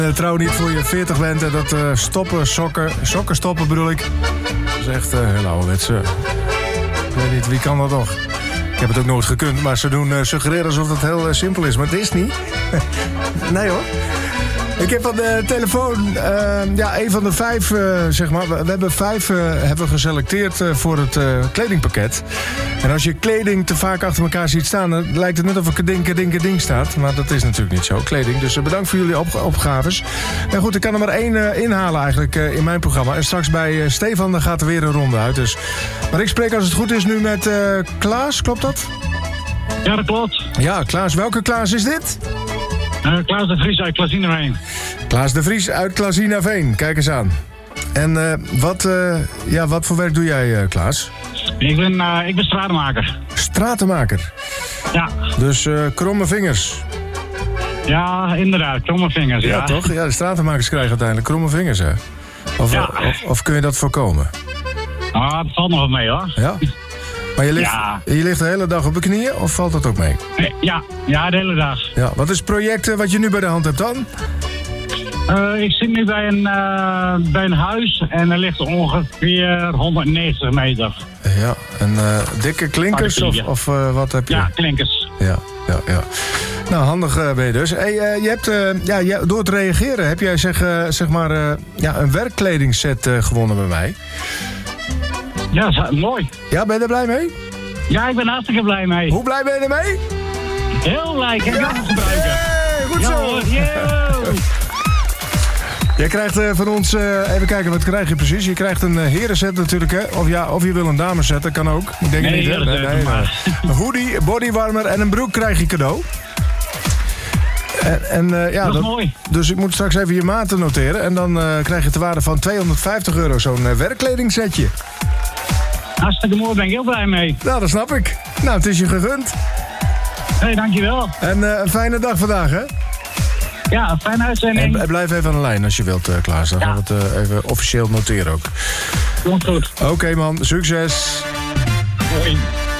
Trouw niet voor je 40 bent en dat sokken stoppen bedoel ik. Dat is echt heel ouderwetse. Ik weet niet, wie kan dat nog? Ik heb het ook nooit gekund, maar ze suggereren alsof dat heel simpel is. Maar het is niet. Nee hoor. Ik heb aan de telefoon een van de 5, zeg maar. We hebben 5 hebben geselecteerd voor het kledingpakket. En als je kleding te vaak achter elkaar ziet staan, dan lijkt het net of er ding staat. Maar dat is natuurlijk niet zo, kleding. Dus bedankt voor jullie opgaves. En goed, ik kan er maar 1 inhalen eigenlijk in mijn programma. En straks bij Stefan gaat er weer een ronde uit. Dus. Maar ik spreek als het goed is nu met Klaas, klopt dat? Ja, dat klopt. Ja, Klaas. Welke Klaas is dit? Klaas de Vries uit Klazinaveen. Klaas de Vries uit Klazinaveen, kijk eens aan. En wat voor werk doe jij, Klaas? Ik ben stratenmaker. Stratenmaker? Ja. Dus kromme vingers? Ja, inderdaad, kromme vingers, ja. Ja, toch? Ja, de stratenmakers krijgen uiteindelijk kromme vingers, hè? Of kun je dat voorkomen? Het valt nog wel mee, hoor. Ja? Maar je ligt de hele dag op de knieën, of valt dat ook mee? Ja, de hele dag. Ja, wat is het project wat je nu bij de hand hebt dan? Ik zit nu bij een huis en er ligt ongeveer 190 meter. Ja, en dikke klinkers of wat heb je? Ja, klinkers. Ja. Nou, handig ben je dus. Hey, je hebt, door te reageren heb jij een werkkledingset gewonnen bij mij. Ja, mooi. Ja, ben je er blij mee? Ja, ik ben hartstikke blij mee. Hoe blij ben je ermee? Heel blij, ik heb het gebruiken. Hey, goed zo. Yo. Jij krijgt van ons, even kijken, wat krijg je precies? Je krijgt een herenset natuurlijk, hè? Of je wil een dameset, dat kan ook. Ik denk niet, hè? Nee. Een hoodie, bodywarmer en een broek krijg je cadeau. Dat is mooi. Dus ik moet straks even je maten noteren. En dan krijg je te waarde van €250 zo'n werkkledingzetje. Hartstikke mooi, ben ik heel blij mee. Nou, dat snap ik. Nou, het is je gegund. Hey, dankjewel. En een fijne dag vandaag, hè? Ja, fijne uitzending. En blijf even aan de lijn als je wilt, Klaas. Dan gaan we het even officieel noteren ook. Komt goed. Oké, man. Succes. Hoi.